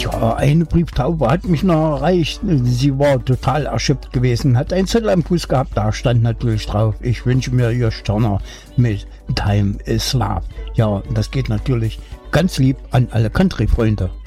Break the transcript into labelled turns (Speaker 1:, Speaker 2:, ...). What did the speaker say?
Speaker 1: Ja, eine Brieftaube hat mich noch erreicht. Sie war total erschöpft gewesen, hat einen Zettel am Fuß gehabt, da stand natürlich drauf: Ich wünsche mir Ihr Sterner mit Time is Love. Ja, das geht natürlich ganz lieb an alle Country-Freunde.